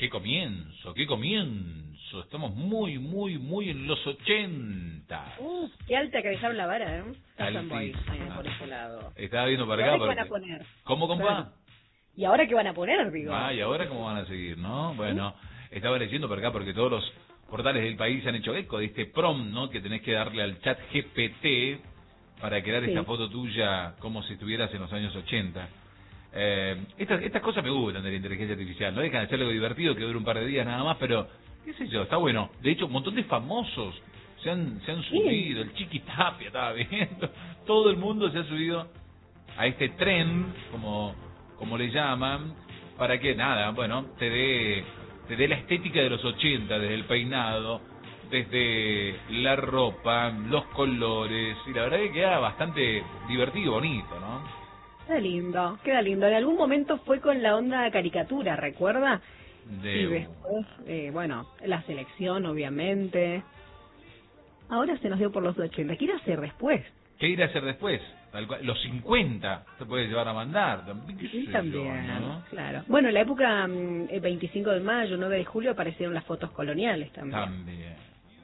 qué comienzo, qué comienzo. Estamos muy, muy, muy en los 80. Qué alta que dejaron la vara, ¿eh? Altísima. Por ese lado. Estaba viendo para ¿Y acá. ahora qué van a poner? ¿Cómo, compa? Bueno, ¿y ahora qué van a poner, digo? ¿Y ahora cómo van a seguir, no? Bueno, estaba leyendo por acá porque todos los portales del país han hecho eco de este prompt, ¿no? Que tenés que darle al chat GPT para crear esta foto tuya como si estuvieras en los años 80. Estas cosas me gustan de la inteligencia artificial, no dejan de ser algo divertido que dure un par de días nada más, pero qué sé yo, está bueno. De hecho, un montón de famosos se han subido, el Chiqui Tapia estaba viendo, todo el mundo se ha subido a este tren, como le llaman, para que nada, bueno, te dé la estética de los 80, desde el peinado, desde la ropa, los colores, y la verdad que queda bastante divertido, bonito, ¿no? Queda lindo, queda lindo. En algún momento fue con la onda caricatura, ¿recuerda? Y después, bueno, la selección, obviamente. Ahora se nos dio por los 80. ¿Qué ir a hacer después? ¿Qué ir a hacer después? Los 50 se puede llevar a mandar. También, ¿no? Claro. Bueno, en la época, el 25 de mayo, 9 de julio, aparecieron las fotos coloniales también.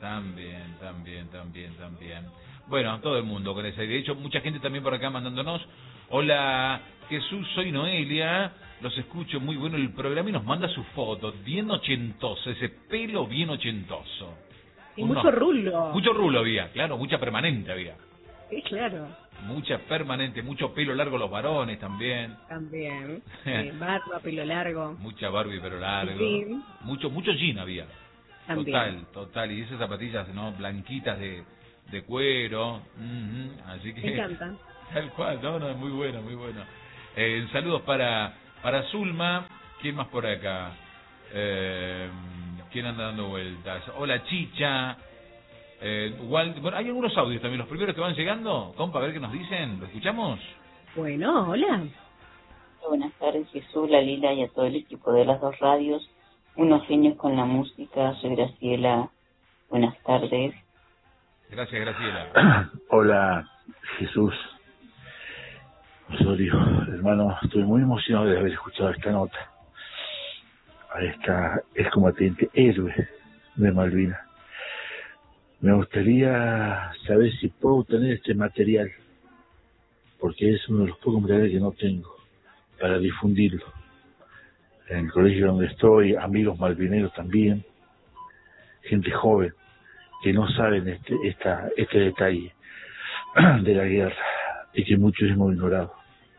También. Bueno, todo el mundo con esa. De hecho, mucha gente también por acá mandándonos. Hola, Jesús, soy Noelia. Los escucho, muy bueno el programa y nos manda su foto. Bien ochentoso, ese pelo bien ochentoso. Y mucho rulo. Mucho rulo había, claro, mucha permanente había. Sí, claro. Mucha permanente, mucho pelo largo los varones también. También. Barba, pelo largo. Mucha barba y pelo largo. Sí. Mucho jean había. También. Total. Y esas zapatillas, ¿no? Blanquitas de cuero. Así que... Me encantan. Tal cual, no, muy bueno. Saludos para Zulma. ¿Quién más por acá? ¿Quién anda dando vueltas? Hola, Chicha. Bueno, hay algunos audios también, los primeros que van llegando. Compa, a ver qué nos dicen. ¿Lo escuchamos? Bueno, hola. Buenas tardes, Jesús, la Lila y a todo el equipo de las dos radios. Unos genios con la música. Soy Graciela. Buenas tardes. Gracias, Graciela. Hola, Jesús Osorio, hermano, estoy muy emocionado de haber escuchado esta nota a esta excombatiente héroe de Malvinas. Me gustaría saber si puedo tener este material, porque es uno de los pocos materiales que no tengo para difundirlo. En el colegio donde estoy, amigos malvineros también, gente joven que no saben este detalle de la guerra y que muchos hemos ignorado.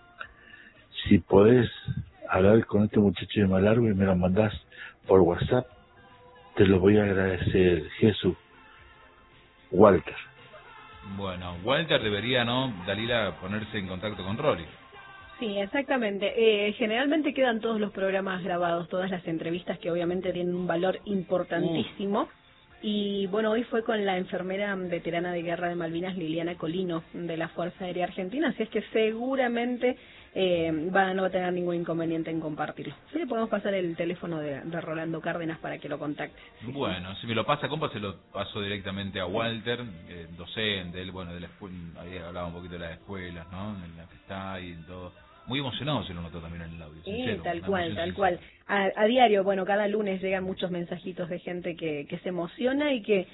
Si podés hablar con este muchacho de Malargüe y me lo mandás por WhatsApp, te lo voy a agradecer, Jesús. Walter. Bueno, Walter debería, ¿no, Dalila, ponerse en contacto con Rory? Sí, exactamente. Generalmente quedan todos los programas grabados, todas las entrevistas que obviamente tienen un valor importantísimo. Y bueno, hoy fue con la enfermera veterana de guerra de Malvinas, Liliana Colino, de la Fuerza Aérea Argentina, así es que seguramente no va a tener ningún inconveniente en compartirlo. Sí, le podemos pasar el teléfono de Rolando Cárdenas para que lo contacte. Bueno, si me lo pasa, compa, se lo paso directamente a Walter, docente, él, bueno, de la escuela, ahí hablaba un poquito de las escuelas, ¿no? En la que está y todo. Muy emocionado se lo notó también en el audio. Sí, sincero, tal cual. A diario, bueno, cada lunes llegan muchos mensajitos de gente que se emociona y que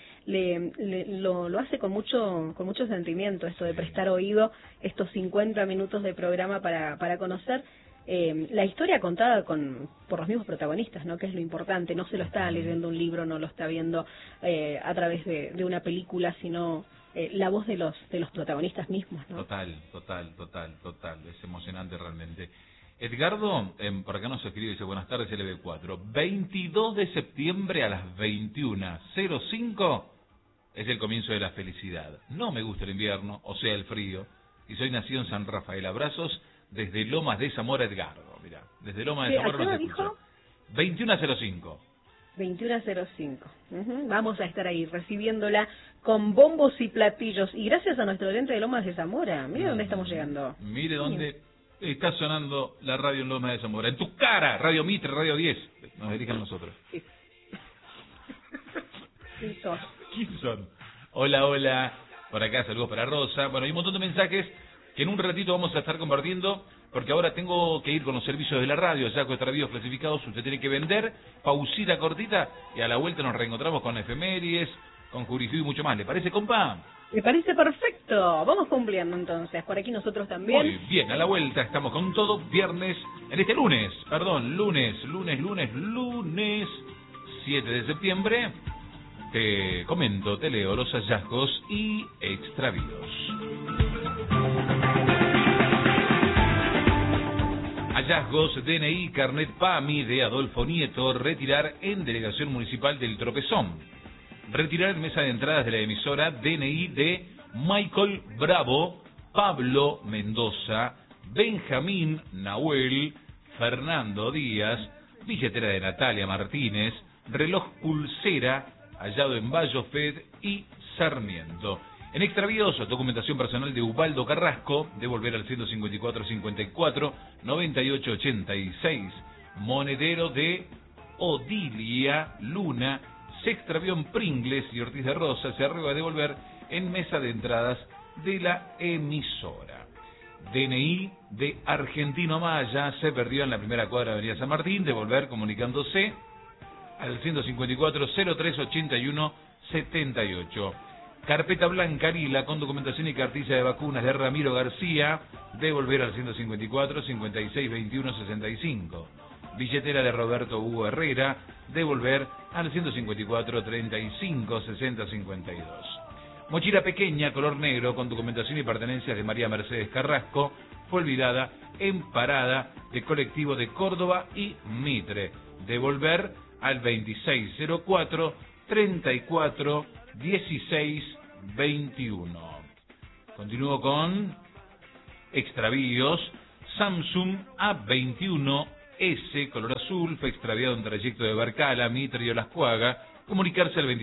lo hace con mucho sentimiento, esto de prestar oído, estos 50 minutos de programa para conocer la historia contada por los mismos protagonistas, ¿no? Que es lo importante. No se lo está leyendo un libro, no lo está viendo a través de una película, sino la voz de los protagonistas mismos, ¿no? Total. Es emocionante realmente. Edgardo, por acá nos escribe, dice, buenas tardes, LB4. 22 de septiembre a las 21:05 es el comienzo de la felicidad. No me gusta el invierno, o sea, el frío, y soy nacido en San Rafael. Abrazos desde Lomas de Zamora, Edgardo. Mirá, desde Lomas de Zamora nos escucha. 21:05. 21:05. Vamos a estar ahí recibiéndola con bombos y platillos. Y gracias a nuestro oyente de Lomas de Zamora. Mire dónde estamos llegando. Mire dónde está sonando la radio en Lomas de Zamora. En tu cara, Radio Mitre, Radio 10. Nos dirigen nosotros. Sí. ¿Quién son? Hola. Por acá, saludos para Rosa. Bueno, hay un montón de mensajes que en un ratito vamos a estar compartiendo porque ahora tengo que ir con los servicios de la radio, ya con extravíos clasificados, usted tiene que vender, pausita cortita, y a la vuelta nos reencontramos con efemérides, con jurisdicción y mucho más. ¿Le parece, compa? Me parece perfecto. Vamos cumpliendo entonces. Por aquí nosotros también. Muy bien, a la vuelta estamos con todo. Viernes, en este lunes, 7 de septiembre. Te comento, te leo los hallazgos y extravíos. Hallazgos: DNI, carnet PAMI de Adolfo Nieto, retirar en Delegación Municipal del Tropezón. Retirar en mesa de entradas de la emisora DNI de Michael Bravo, Pablo Mendoza, Benjamín Nahuel, Fernando Díaz, billetera de Natalia Martínez, reloj pulsera hallado en Bayo Fed y Sarmiento. En extravíos, documentación personal de Ubaldo Carrasco, devolver al 154-54, 98-86. Monedero de Odilia Luna, se extravió en Pringles y Ortiz de Rosa, se arriba a devolver en mesa de entradas de la emisora. DNI de Argentino Maya, se perdió en la primera cuadra de Avenida San Martín, devolver comunicándose al 154-0381-78. Carpeta blanca Arila con documentación y cartilla de vacunas de Ramiro García, devolver al 154-5621-65. Billetera de Roberto Hugo Herrera, devolver al 154-35-60-52. Mochila pequeña, color negro, con documentación y pertenencias de María Mercedes Carrasco, fue olvidada en parada de colectivo de Córdoba y Mitre. Devolver al 2604-34-16-21. Continúo con extravíos. Samsung A21S, color azul, fue extraviado en trayecto de Barcala, Mitre y Olascuaga. Comunicarse al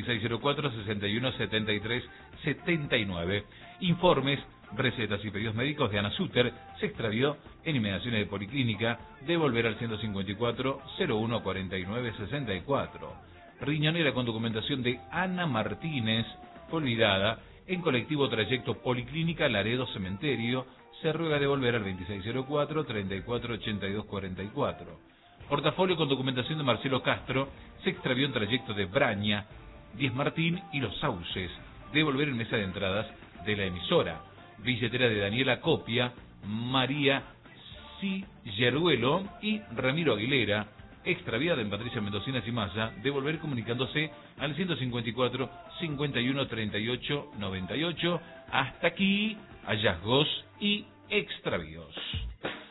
2604-6173-79. Informes, recetas y pedidos médicos de Ana Suter, se extravió en inmediaciones de Policlínica, devolver al 154-0149-64. Riñonera con documentación de Ana Martínez, fue olvidada en colectivo trayecto Policlínica Laredo Cementerio, se ruega devolver al 2604-3482-44. Portafolio con documentación de Marcelo Castro, se extravió en trayecto de Braña, 10 Martín y Los Sauces, devolver en mesa de entradas de la emisora. Billetera de Daniela Copia, María Cilleruelo y Ramiro Aguilera, extraviada en Patricia Mendocina Cimaya, devolver comunicándose al 154-5138-98. Hasta aquí, hallazgos y extravíos.